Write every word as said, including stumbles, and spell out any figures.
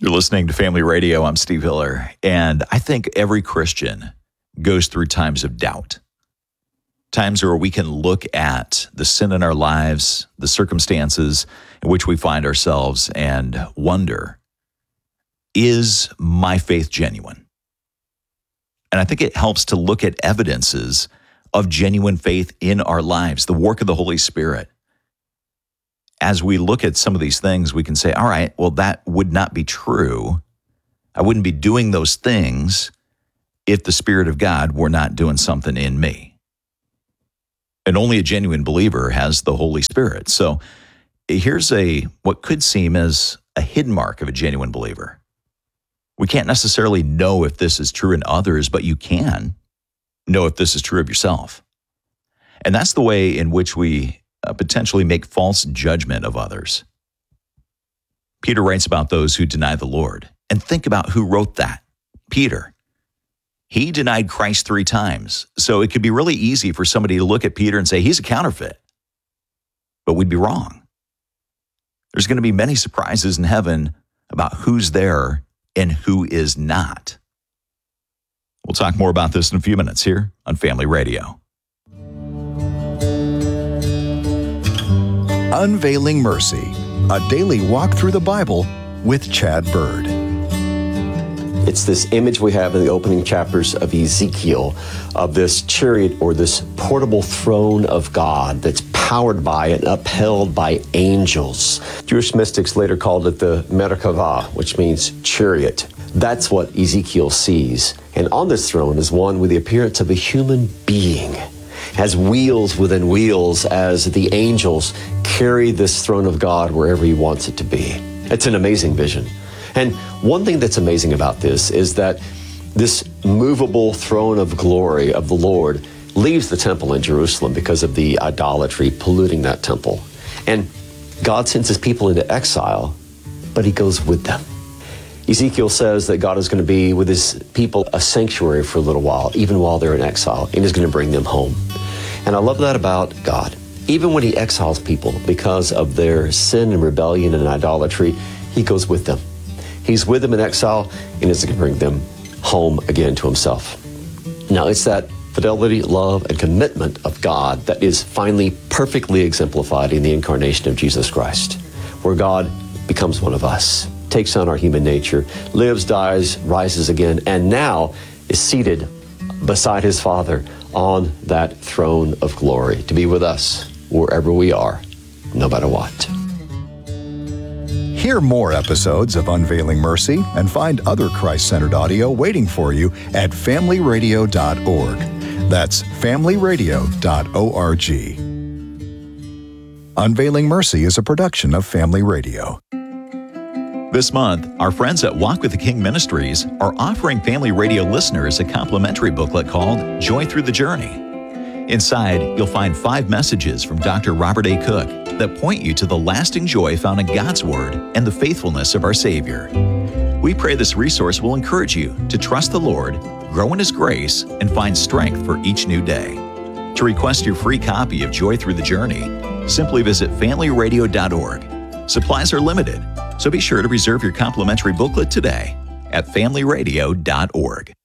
You're listening to Family Radio. I'm Steve Hiller, and I think every Christian goes through times of doubt. Times where we can look at the sin in our lives, the circumstances in which we find ourselves, and wonder, is my faith genuine? And I think it helps to look at evidences of genuine faith in our lives, the work of the Holy Spirit. As we look at some of these things, we can say, all right, well, that would not be true. I wouldn't be doing those things if the Spirit of God were not doing something in me. And only a genuine believer has the Holy Spirit. So here's a what could seem as a hidden mark of a genuine believer. We can't necessarily know if this is true in others, but you can know if this is true of yourself. And that's the way in which we Uh, potentially make false judgment of others. Peter writes about those who deny the Lord. And think about who wrote that. Peter. He denied Christ three times. So it could be really easy for somebody to look at Peter and say, he's a counterfeit. But we'd be wrong. There's going to be many surprises in heaven about who's there and who is not. We'll talk more about this in a few minutes here on Family Radio. Unveiling Mercy, a daily walk through the Bible with Chad Bird. It's this image we have in the opening chapters of Ezekiel of this chariot or this portable throne of God that's powered by and upheld by angels. Jewish mystics later called it the Merkavah, which means chariot. That's what Ezekiel sees. And on this throne is one with the appearance of a human being, has wheels within wheels as the angels carry this throne of God wherever he wants it to be. It's an amazing vision. And one thing that's amazing about this is that this movable throne of glory of the Lord leaves the temple in Jerusalem because of the idolatry polluting that temple. And God sends his people into exile, but he goes with them. Ezekiel says that God is going to be with his people a sanctuary for a little while, even while they're in exile, and he's going to bring them home. And I love that about God. Even when he exiles people because of their sin and rebellion and idolatry, he goes with them. He's with them in exile, and he's going to bring them home again to himself. Now, it's that fidelity, love, and commitment of God that is finally perfectly exemplified in the incarnation of Jesus Christ, where God becomes one of us, takes on our human nature, lives, dies, rises again, and now is seated beside his Father on that throne of glory to be with us wherever we are, no matter what. Hear more episodes of Unveiling Mercy and find other Christ-centered audio waiting for you at family radio dot org. That's family radio dot org. Unveiling Mercy is a production of Family Radio. This month, our friends at Walk with the King Ministries are offering Family Radio listeners a complimentary booklet called Joy Through the Journey. Inside, you'll find five messages from Doctor Robert A. Cook that point you to the lasting joy found in God's Word and the faithfulness of our Savior. We pray this resource will encourage you to trust the Lord, grow in His grace, and find strength for each new day. To request your free copy of Joy Through the Journey, simply visit family radio dot org. Supplies are limited, so be sure to reserve your complimentary booklet today at family radio dot org.